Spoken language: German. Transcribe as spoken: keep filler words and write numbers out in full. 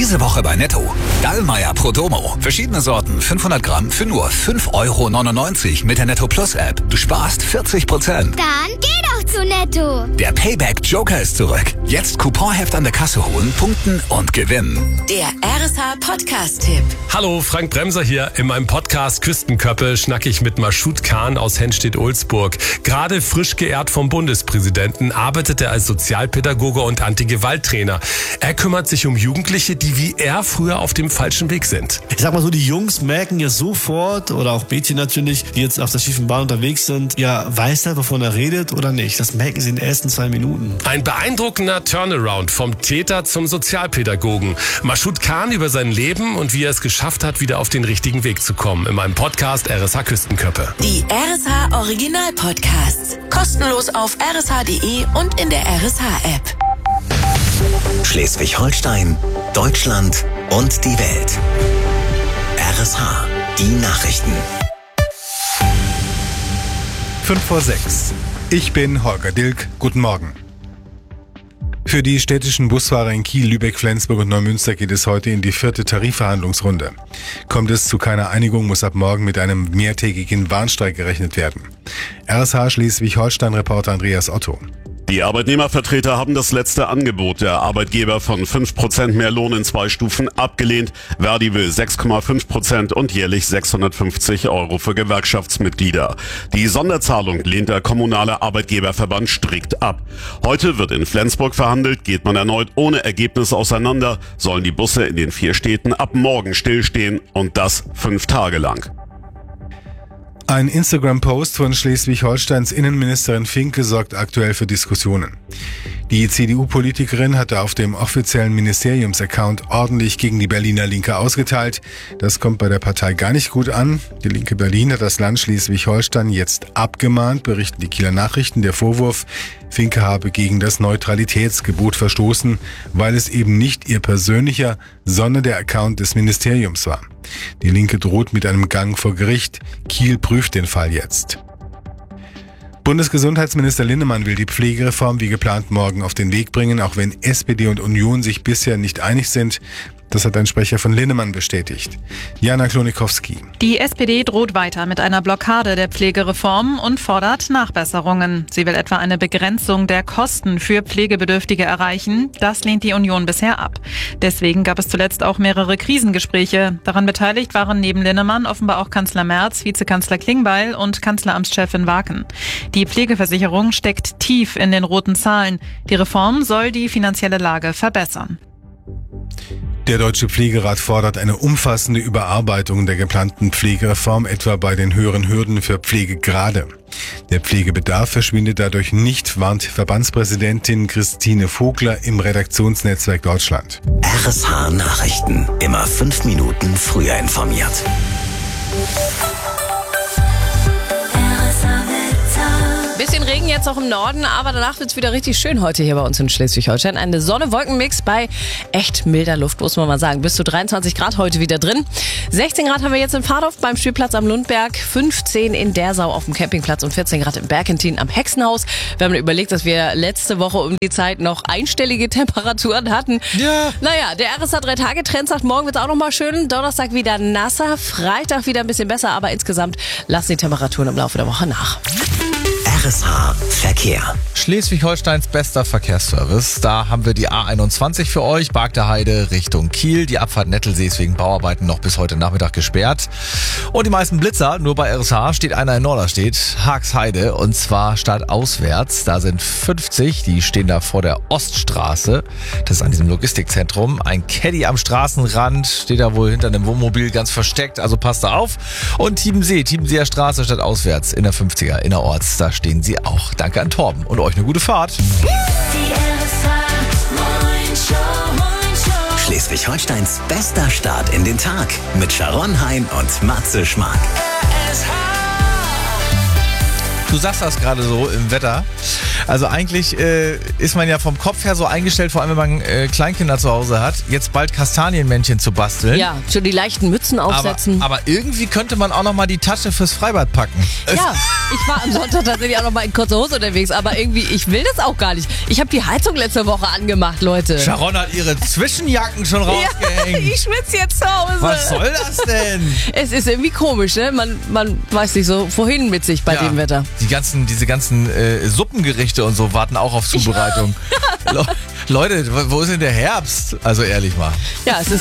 Diese Woche bei Netto. Dallmayr Pro Domo. Verschiedene Sorten, fünfhundert Gramm für nur fünf Euro neunundneunzig mit der Netto Plus App. Du sparst vierzig Prozent. Dann geh doch zu Netto. Der Payback Joker ist zurück. Jetzt Couponheft an der Kasse holen, punkten und gewinnen. Der R S H Podcast-Tipp. Hallo, Frank Bremser hier. In meinem Podcast Küstenköppe schnack ich mit Mashoud Khan aus Henstedt-Ulzburg. Gerade frisch geehrt vom Bundespräsidenten, arbeitet er als Sozialpädagoge und Anti-Gewalt-Trainer. Er kümmert sich um Jugendliche, die wie er früher auf dem falschen Weg sind. Ich sag mal so, die Jungs merken ja sofort, oder auch Mädchen natürlich, die jetzt auf der schiefen Bahn unterwegs sind, ja, weiß er, wovon er redet oder nicht. Das merken sie in den ersten zwei Minuten. Ein beeindruckender Turnaround vom Täter zum Sozialpädagogen. Mashoud Khan über sein Leben und wie er es geschafft hat, wieder auf den richtigen Weg zu kommen. In meinem Podcast R S H Küstenköppe. Die R S H Original Podcasts. Kostenlos auf r s h punkt d e und in der R S H App. Schleswig-Holstein, Deutschland und die Welt. R S H, die Nachrichten. Fünf vor sechs. Ich bin Holger Dilk. Guten Morgen. Für die städtischen Busfahrer in Kiel, Lübeck, Flensburg und Neumünster geht es heute in die vierte Tarifverhandlungsrunde. Kommt es zu keiner Einigung, muss ab morgen mit einem mehrtägigen Warnstreik gerechnet werden. R S H Schleswig-Holstein-Reporter Andreas Otto. Die Arbeitnehmervertreter haben das letzte Angebot der Arbeitgeber von fünf Prozent mehr Lohn in zwei Stufen abgelehnt. Verdi will sechs Komma fünf Prozent und jährlich sechshundertfünfzig Euro für Gewerkschaftsmitglieder. Die Sonderzahlung lehnt der kommunale Arbeitgeberverband strikt ab. Heute wird in Flensburg verhandelt, geht man erneut ohne Ergebnis auseinander, sollen die Busse in den vier Städten ab morgen stillstehen und das fünf Tage lang. Ein Instagram-Post von Schleswig-Holsteins Innenministerin Finke sorgt aktuell für Diskussionen. Die C D U-Politikerin hatte auf dem offiziellen Ministeriums-Account ordentlich gegen die Berliner Linke ausgeteilt. Das kommt bei der Partei gar nicht gut an. Die Linke Berlin hat das Land Schleswig-Holstein jetzt abgemahnt, berichten die Kieler Nachrichten. Der Vorwurf, Finke habe gegen das Neutralitätsgebot verstoßen, weil es eben nicht ihr persönlicher, sondern der Account des Ministeriums war. Die Linke droht mit einem Gang vor Gericht. Kiel prüft den Fall jetzt. Bundesgesundheitsminister Linnemann will die Pflegereform wie geplant morgen auf den Weg bringen, auch wenn S P D und Union sich bisher nicht einig sind. Das hat ein Sprecher von Linnemann bestätigt. Jana Klonikowski. Die S P D droht weiter mit einer Blockade der Pflegereform und fordert Nachbesserungen. Sie will etwa eine Begrenzung der Kosten für Pflegebedürftige erreichen. Das lehnt die Union bisher ab. Deswegen gab es zuletzt auch mehrere Krisengespräche. Daran beteiligt waren neben Linnemann offenbar auch Kanzler Merz, Vizekanzler Klingbeil und Kanzleramtschefin Waken. Die Pflegeversicherung steckt tief in den roten Zahlen. Die Reform soll die finanzielle Lage verbessern. Der Deutsche Pflegerat fordert eine umfassende Überarbeitung der geplanten Pflegereform, etwa bei den höheren Hürden für Pflegegrade. Der Pflegebedarf verschwindet dadurch nicht, warnt Verbandspräsidentin Christine Vogler im Redaktionsnetzwerk Deutschland. R S H Nachrichten. Immer fünf Minuten früher informiert. Bisschen Regen jetzt auch im Norden, aber danach wird es wieder richtig schön heute hier bei uns in Schleswig-Holstein. Eine Sonne-Wolken-Mix bei echt milder Luft, muss man mal sagen. Bis zu dreiundzwanzig Grad heute wieder drin. sechzehn Grad haben wir jetzt in Vardorf beim Spielplatz am Lundberg, fünfzehn in Dersau auf dem Campingplatz und vierzehn Grad im Bergentin am Hexenhaus. Wir haben überlegt, dass wir letzte Woche um die Zeit noch einstellige Temperaturen hatten. Ja. Naja, der R S H drei Tage Trend sagt, morgen wird es auch noch mal schön. Donnerstag wieder nasser, Freitag wieder ein bisschen besser, aber insgesamt lassen die Temperaturen im Laufe der Woche nach. R S H Verkehr. Schleswig-Holsteins bester Verkehrsservice. Da haben wir die A einundzwanzig für euch, Bargterheide Richtung Kiel. Die Abfahrt Nettelsee ist wegen Bauarbeiten noch bis heute Nachmittag gesperrt. Und die meisten Blitzer, nur bei R S H steht einer in Norderstedt, Haagsheide, und zwar stadtauswärts. Da sind fünfzig, die stehen da vor der Oststraße. Das ist an diesem Logistikzentrum. Ein Caddy am Straßenrand, steht da wohl hinter einem Wohnmobil ganz versteckt, also passt da auf. Und Tiebensee, Tiebenseer Straße stadtauswärts in der fünfziger innerorts, da stehen sie auch. Danke an Torben und euch eine gute Fahrt. Schleswig-Holsteins bester Start in den Tag mit Sharon Hein und Matze Schmark. Du sagst das gerade so im Wetter. Also eigentlich äh, ist man ja vom Kopf her so eingestellt, vor allem wenn man äh, Kleinkinder zu Hause hat, jetzt bald Kastanienmännchen zu basteln. Ja, schon die leichten Mützen aufsetzen. Aber, aber irgendwie könnte man auch noch mal die Tasche fürs Freibad packen. Ja, ich war am Sonntag tatsächlich auch noch mal in kurzer Hose unterwegs, aber irgendwie, ich will das auch gar nicht. Ich habe die Heizung letzte Woche angemacht, Leute. Sharon hat ihre Zwischenjacken schon rausgehängt. Ja, ich schwitze jetzt zu Hause. Was soll das denn? Es ist irgendwie komisch, ne? Man, man weiß nicht so, wohin mit sich bei Ja, dem Wetter. Die ganzen, diese ganzen äh, Suppengerichte und so warten auch auf Zubereitung. Le Leute, wo ist denn der Herbst? Also ehrlich mal. Ja, es ist